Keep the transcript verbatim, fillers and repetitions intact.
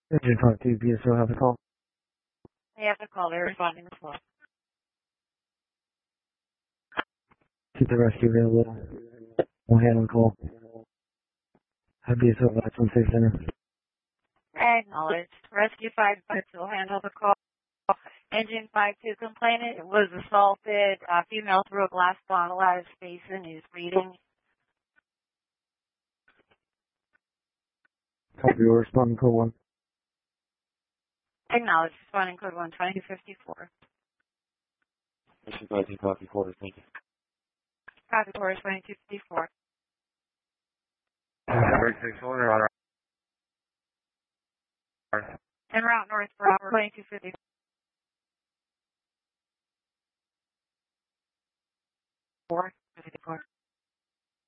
Engine five two B S O have a call. I have the call. They're responding as well. Keep the rescue available. We'll handle the call. Have B S O advise on safe center. Acknowledged. Rescue five five two will handle the call. Engine five two complainant was assaulted. Uh, female threw a glass bottle at his face and is bleeding. Copy or responding code one. Acknowledged. Responding code one twenty fifty-four. Mission five two copy quarter, thank you. Copy quarter twenty-two fifty-four. Number six one, or on our... En route north for hour twenty-two fifty-four.